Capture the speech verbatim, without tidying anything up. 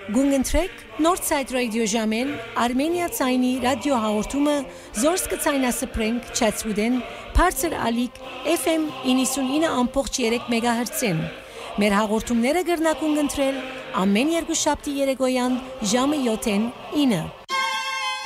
Գունգընտրեք Northside Radio ժամեն Armenia ցայնի ռադիո հաղորդումը Զորս կցայնասպրենք Չացուդեն Բարձր ալիք F M ninety-nine point three մեգահերցին Մեր հաղորդումները կրնակուն ընտրել ամեն երկուշաբթի երեկոյան ժամը յոթին ինը